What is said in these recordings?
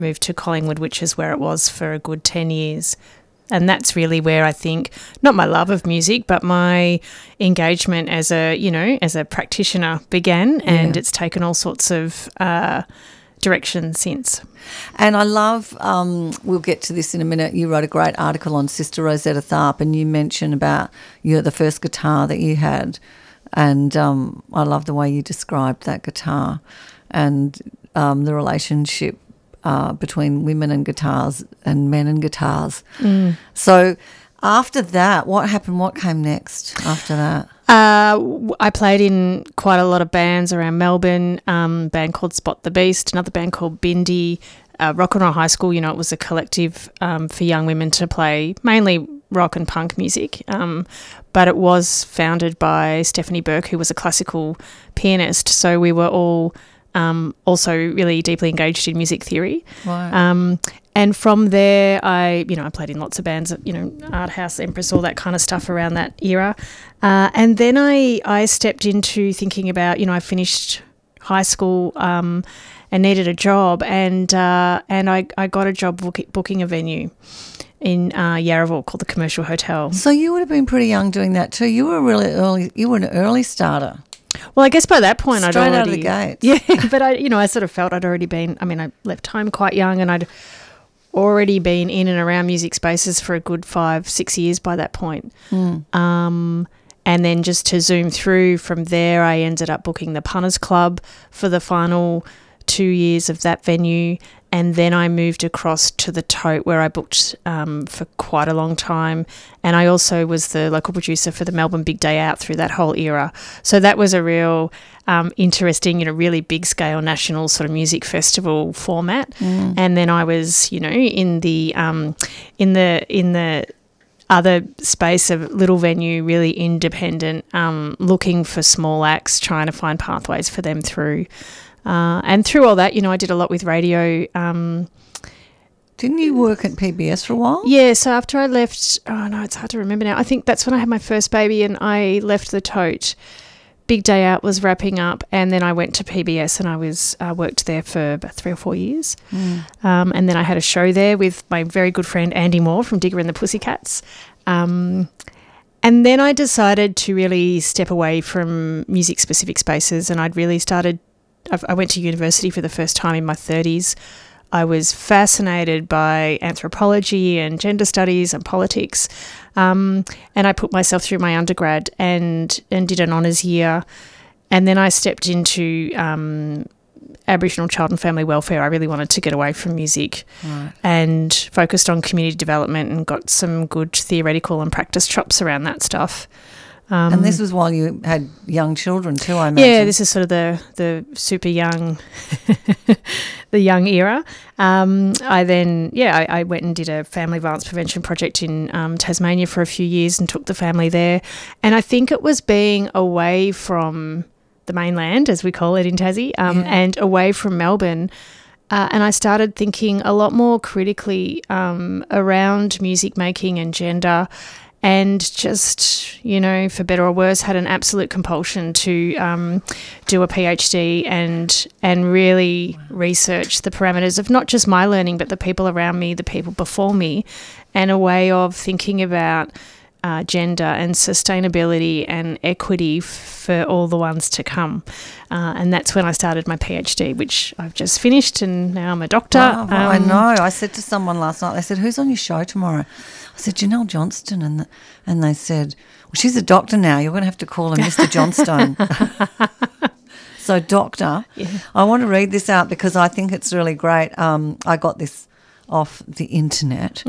moved to Collingwood, which is where it was for a good 10 years. And that's really where I think, not my love of music, but my engagement as a practitioner began, and it's taken all sorts of direction since. And I love, we'll get to this in a minute, you wrote a great article on Sister Rosetta Tharpe, and you mentioned about the first guitar that you had, and I love the way you described that guitar and the relationship between women and guitars and men and guitars. So after that, what happened? What came next after that? I played in quite a lot of bands around Melbourne, a band called Spot the Beast, another band called Bindi, Rock and Roll High School. It was a collective for young women to play mainly rock and punk music, but it was founded by Stephanie Burke, who was a classical pianist. So we were all also really deeply engaged in music theory. Wow. And from there, I played in lots of bands, Art House, Empress, all that kind of stuff around that era. And then I stepped into thinking about, I finished high school and needed a job, and I got a job booking a venue in Yarraville called the Commercial Hotel. So you would have been pretty young doing that too. You were really early. You were an early starter. Well, I guess by that point Straight out of the gates. Yeah, but I sort of felt I'd already been, I left home quite young, and I'd already been in and around music spaces for a good 5-6 years by that point. And then just to zoom through from there, I ended up booking the Punters Club for the final 2 years of that venue, and then I moved across to the Tote, where I booked for quite a long time, and I also was the local producer for the Melbourne Big Day Out through that whole era. So that was a real interesting, really big scale national sort of music festival format. And then I was, in the other space of little venue, really independent, looking for small acts, trying to find pathways for them through. And through all that, I did a lot with radio. Didn't you work at PBS for a while? Yeah, so after I left, it's hard to remember now. I think that's when I had my first baby, and I left the Tote. Big Day Out was wrapping up, and then I went to PBS, and I was worked there for about 3 or 4 years. And then I had a show there with my very good friend Andy Moore from Digger and the Pussycats. And then I decided to really step away from music-specific spaces, and I'd really started. I went to university for the first time in my 30s. I was fascinated by anthropology and gender studies and politics, and I put myself through my undergrad and did an honours year, and then I stepped into Aboriginal child and family welfare. I really wanted to get away from music and focused on community development, and got some good theoretical and practice chops around that stuff. And this was while you had young children too, I imagine. Yeah, this is sort of the super young, the young era. I went and did a family violence prevention project in Tasmania for a few years and took the family there. And I think it was being away from the mainland, as we call it in Tassie, and away from Melbourne. And I started thinking a lot more critically around music making and gender, and just, for better or worse, had an absolute compulsion to do a PhD and really research the parameters of not just my learning, but the people around me, the people before me, and a way of thinking about gender and sustainability and equity for all the ones to come. And that's when I started my PhD, which I've just finished, and now I'm a doctor. Wow, I know. I said to someone last night, they said, "Who's on your show tomorrow?" I said, "Janelle Johnston." And they said, "Well, she's a doctor now. You're going to have to call her Mr. Johnstone." So, doctor, I want to read this out because I think it's really great. I got this off the internet.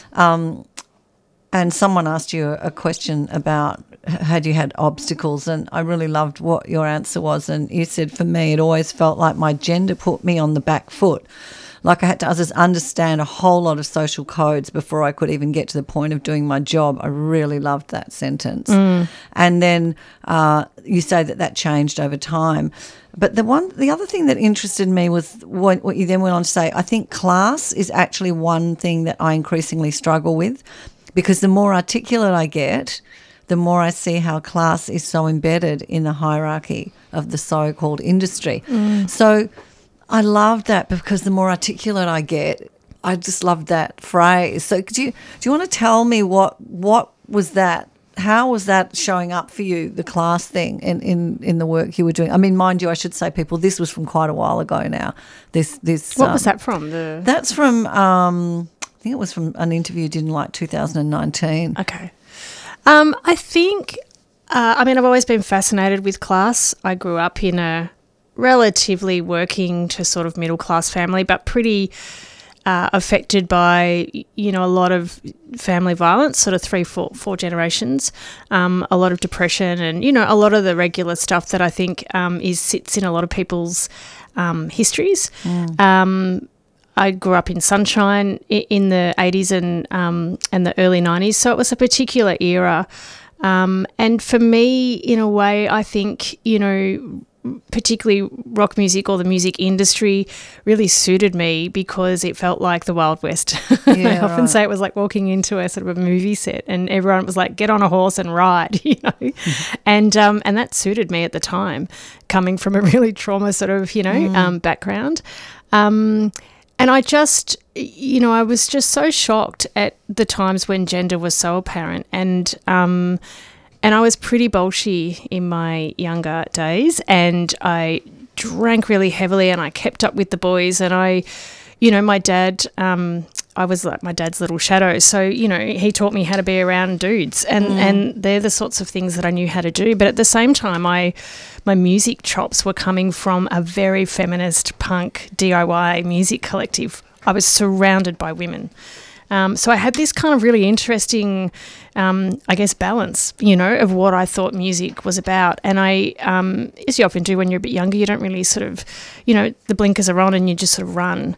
And someone asked you a question about had you had obstacles, and I really loved what your answer was. And you said, "For me, it always felt like my gender put me on the back foot. Like I had to just understand a whole lot of social codes before I could even get to the point of doing my job." I really loved that sentence. And then you say that changed over time. But the other thing that interested me was what you then went on to say. I think class is actually one thing that I increasingly struggle with, because the more articulate I get, the more I see how class is so embedded in the hierarchy of the so-called industry. So I love that because the more articulate I get, I just love that phrase. So do you want to tell me what was that? How was that showing up for you, the class thing in the work you were doing? I mean, mind you, I should say, people, this was from quite a while ago now. This What was that from? That's from I think it was from an interview you did in like 2019. Okay. I think, I've always been fascinated with class. I grew up in a relatively working to sort of middle class family, but pretty affected by, a lot of family violence, sort of 3-4 generations, a lot of depression and, a lot of the regular stuff that I think sits in a lot of people's histories. I grew up in Sunshine in the 80s and the early 90s, so it was a particular era. And for me, in a way, I think, particularly rock music or the music industry really suited me because it felt like the Wild West. I often say it was like walking into a sort of a movie set and everyone was like, get on a horse and ride, and that suited me at the time, coming from a really trauma sort of, background. And I just, I was just so shocked at the times when gender was so apparent, and I was pretty bolshy in my younger days, and I drank really heavily, and I kept up with the boys, and my dad, I was like my dad's little shadow, so he taught me how to be around dudes, and they're the sorts of things that I knew how to do. But at the same time, my music chops were coming from a very feminist punk DIY music collective. I was surrounded by women. So I had this kind of really interesting, balance, of what I thought music was about. And I, as you often do when you're a bit younger, you don't really sort of, the blinkers are on and you just sort of run.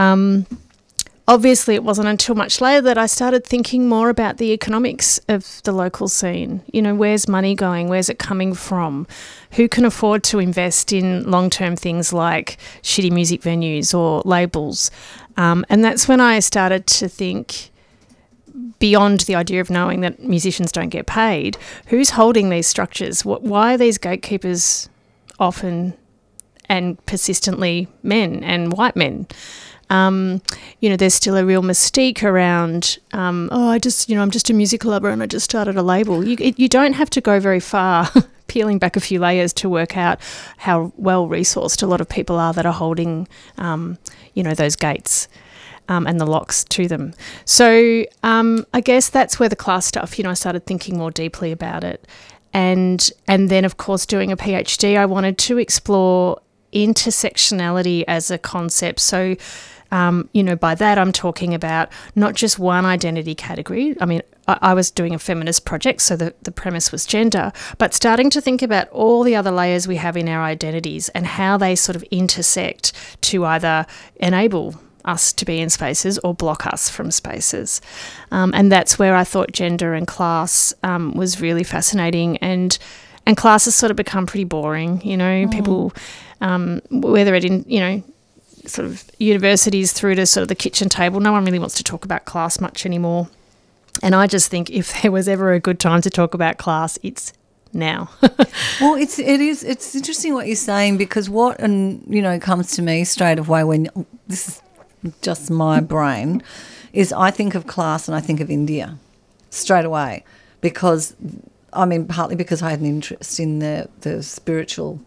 Obviously, it wasn't until much later that I started thinking more about the economics of the local scene. Where's money going? Where's it coming from? Who can afford to invest in long-term things like shitty music venues or labels? And that's when I started to think beyond the idea of knowing that musicians don't get paid. Who's holding these structures? Why are these gatekeepers often and persistently men and white men? There's still a real mystique around, I'm just a music lover and I just started a label. You don't have to go very far peeling back a few layers to work out how well resourced a lot of people are that are holding, those gates and the locks to them. So I guess that's where the class stuff, I started thinking more deeply about it. And then, of course, doing a PhD, I wanted to explore intersectionality as a concept. So, by that I'm talking about not just one identity category. I mean, I was doing a feminist project, so the premise was gender, but starting to think about all the other layers we have in our identities and how they sort of intersect to either enable us to be in spaces or block us from spaces. And that's where I thought gender and class was really fascinating. And class has sort of become pretty boring, people, whether it in, sort of universities through to sort of the kitchen table, no one really wants to talk about class much anymore. And I just think if there was ever a good time to talk about class, it's now. Well, it's interesting what you're saying, because what comes to me straight away when this is just my brain is I think of class and I think of India straight away, because partly because I had an interest in the spiritual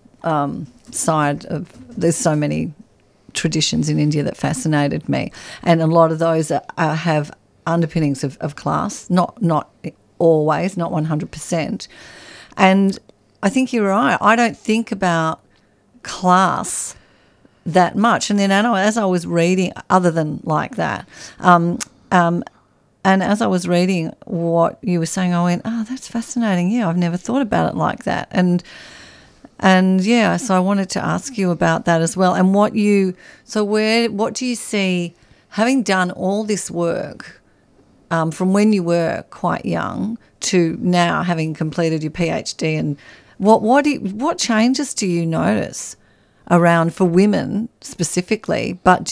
side of, there's so many traditions in India that fascinated me, and a lot of those have underpinnings of class, not always, not 100%. And I think you're right. I don't think about class that much. And then as I was reading, other than like that, and as I was reading what you were saying, I went, oh, that's fascinating. Yeah, I've never thought about it like that. And yeah, so I wanted to ask you about that as well. And what do you see, having done all this work from when you were quite young to now having completed your PhD, and what changes do you notice around for women specifically? But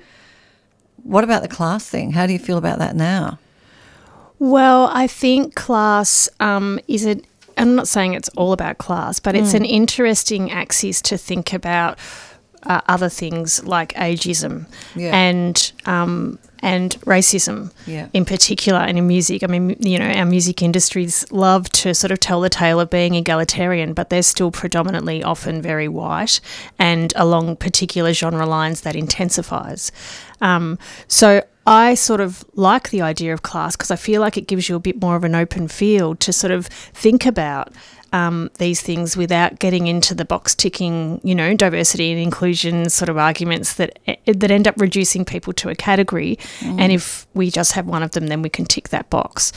what about the class thing? How do you feel about that now? Well, I think class is I'm not saying it's all about class, but it's an interesting axis to think about other things like ageism Yeah. and racism Yeah. in particular, and in music. I mean, you know, our music industries love to sort of tell the tale of being egalitarian, but they're still predominantly often very white, and along particular genre lines that intensifies. So I sort of like the idea of class because I feel like it gives you a bit more of an open field to sort of think about these things without getting into the box ticking, you know, diversity and inclusion sort of arguments that end up reducing people to a category. And if we just have one of them, then we can tick that box.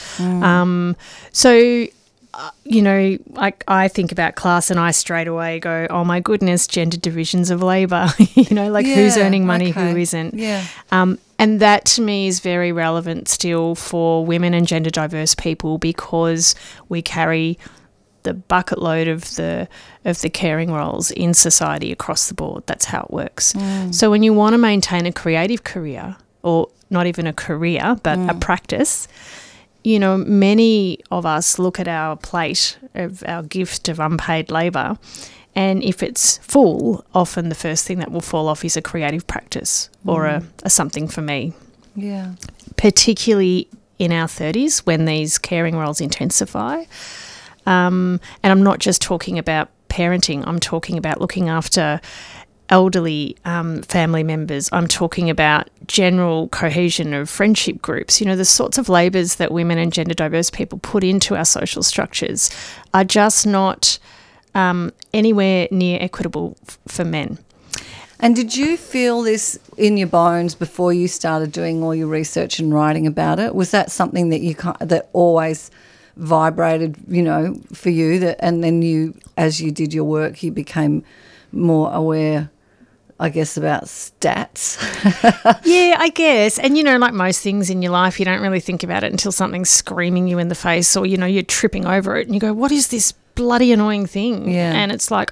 You know, I think about class and I straight away go, oh my goodness, gender divisions of labour, you know, like who's earning money, who isn't. Yeah. And that to me is very relevant still for women and gender diverse people because we carry the bucket load of the caring roles in society across the board. That's how it works. So when you want to maintain a creative career, or not even a career, but a practice, you know, many of us look at our plate of our gift of unpaid labour, and if it's full, often the first thing that will fall off is a creative practice or a something for me. Yeah. Particularly in our 30s when these caring roles intensify. And I'm not just talking about parenting. I'm talking about looking after elderly family members. I'm talking about general cohesion of friendship groups. You know, the sorts of labours that women and gender diverse people put into our social structures are just not anywhere near equitable for men. And did you feel this in your bones before you started doing all your research and writing about it? Was that something that that always vibrated, you know, for you, that, and then you, as you did your work, you became more aware, I guess, about stats? Yeah, I guess. And, you know, like most things in your life, you don't really think about it until something's screaming you in the face, or, you know, you're tripping over it and you go, what is this bloody annoying thing? Yeah. And it's like,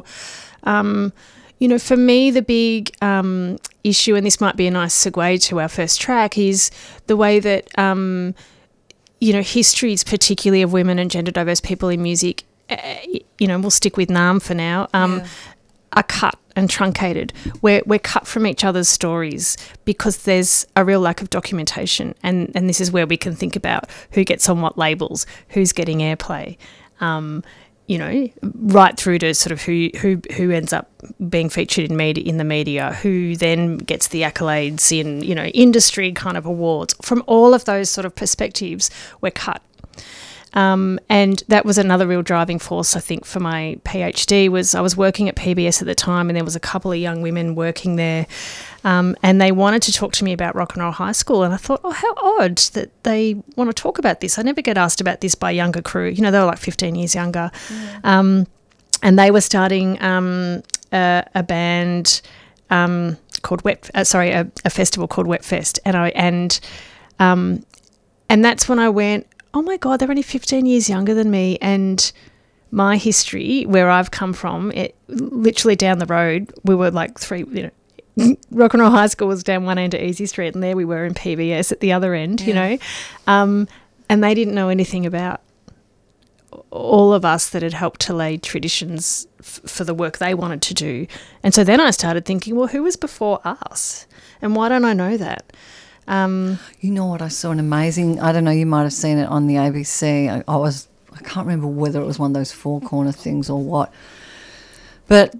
you know, for me, the big issue, and this might be a nice segue to our first track, is the way that you know, histories, particularly of women and gender diverse people in music, you know, we'll stick with Naam for now, are cut and truncated. We're cut from each other's stories because there's a real lack of documentation. And this is where we can think about who gets on what labels, who's getting airplay, you know, right through to sort of who ends up being featured in the media, who then gets the accolades in, you know, industry kind of awards. From all of those sort of perspectives, we're cut. And that was another real driving force, I think, for my PhD. Was I was working at PBS at the time, and there was a couple of young women working there, and they wanted to talk to me about Rock and Roll High School, and I thought, oh, how odd that they want to talk about this. I never get asked about this by younger crew. You know, they were like 15 years younger, and they were starting a band called a festival called Wet Fest, and that's when I went, oh my God, they're only 15 years younger than me, and my history, where I've come from, it literally down the road, we were like Rock and Roll High School was down one end of Easy Street, and there we were in PBS at the other end, you know, and they didn't know anything about all of us that had helped to lay traditions for the work they wanted to do. And so then I started thinking, well, who was before us, and why don't I know that? You know what, I saw an amazing, I don't know, you might have seen it on the ABC. I can't remember whether it was one of those four corner things or what. But,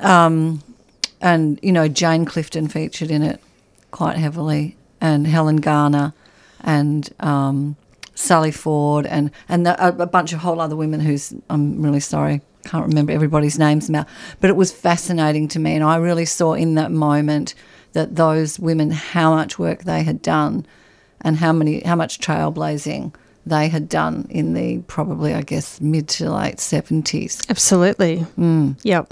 and, you know, Jane Clifton featured in it quite heavily, and Helen Garner, and Sally Ford, and a bunch of whole other women who's, I'm really sorry, can't remember everybody's names now. But it was fascinating to me, and I really saw in that moment that those women, how much work they had done, and how much trailblazing they had done in the probably, I guess, mid to late 70s. Absolutely. Yep.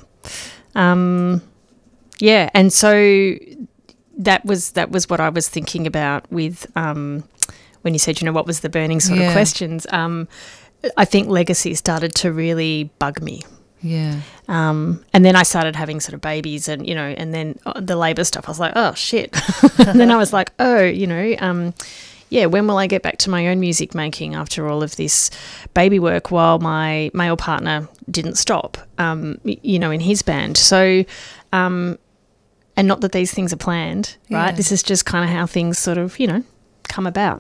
Yeah, and so that was what I was thinking about with when you said, you know, what was the burning sort of questions. I think legacy started to really bug me. Yeah. And then I started having sort of babies, and, you know, and then the labour stuff, I was like, oh, shit. And then I was like, oh, you know, when will I get back to my own music making after all of this baby work while my male partner didn't stop, you know, in his band. So and not that these things are planned, right? Yeah. This is just kind of how things sort of, come about.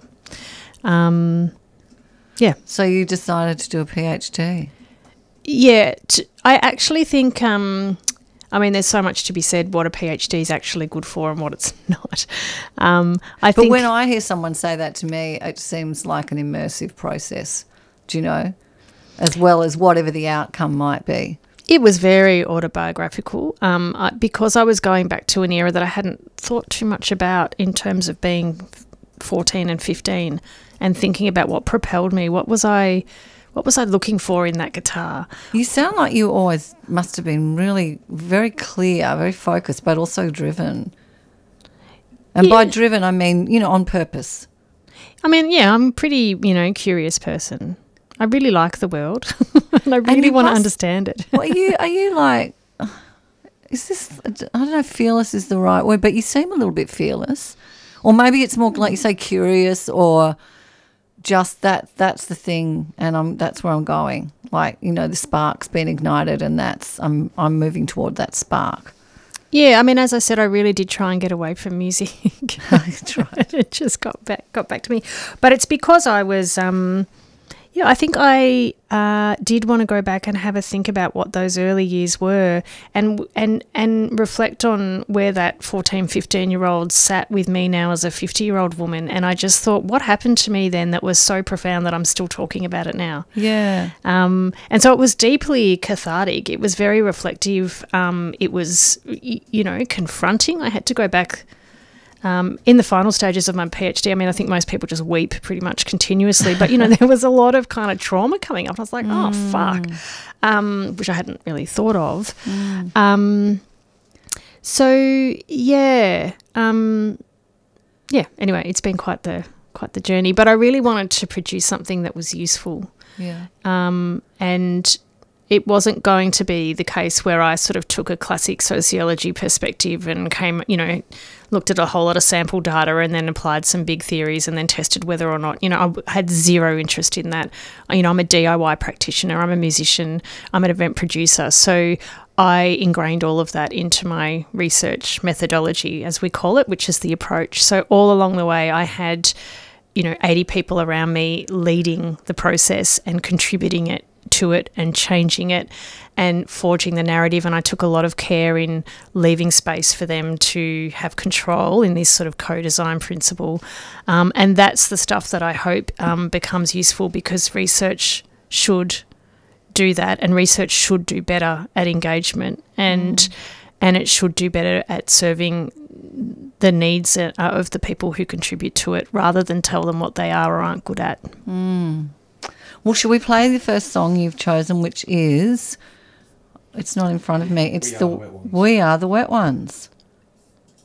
Yeah. So you decided to do a PhD. Yeah. I actually think, there's so much to be said what a PhD is actually good for and what it's not. But when I hear someone say that to me, it seems like an immersive process, do you know, as well as whatever the outcome might be. It was very autobiographical because I was going back to an era that I hadn't thought too much about in terms of being 14 and 15 and thinking about what propelled me. What was I looking for in that guitar? You sound like you always must have been really very clear, very focused, but also driven. And by driven, I mean, on purpose. I'm a pretty, curious person. I really like the world and I really want to understand it. Well, are you like, is this, I don't know if fearless is the right word, but you seem a little bit fearless. Or maybe it's more like you say curious, or just that's the thing, and that's where I'm going. Like, the spark's been ignited, and I'm moving toward that spark. Yeah, as I said, I really did try and get away from music. That's right. It just got back to me. But it's because I was I think I did want to go back and have a think about what those early years were and reflect on where that 14, 15-year-old sat with me now as a 50-year-old woman. And I just thought, what happened to me then that was so profound that I'm still talking about it now? Yeah. And so it was deeply cathartic. It was very reflective. It was, confronting. I had to go back in the final stages of my PhD. I think most people just weep pretty much continuously, but there was a lot of kind of trauma coming up. I was like, oh fuck, which I hadn't really thought of. Anyway, it's been quite the journey, but I really wanted to produce something that was useful. Yeah. And it wasn't going to be the case where I sort of took a classic sociology perspective and looked at a whole lot of sample data and then applied some big theories and then tested whether or not, I had zero interest in that. I'm a DIY practitioner, I'm a musician, I'm an event producer. So I ingrained all of that into my research methodology, as we call it, which is the approach. So all along the way I had, 80 people around me leading the process and contributing to it and changing it and forging the narrative, and I took a lot of care in leaving space for them to have control in this sort of co-design principle, and that's the stuff that I hope becomes useful, because research should do that, and research should do better at engagement, and it should do better at serving the needs of the people who contribute to it, rather than tell them what they are or aren't good at. Well, should we play the first song you've chosen, which is, it's not in front of me, it's We Are the Wet Ones.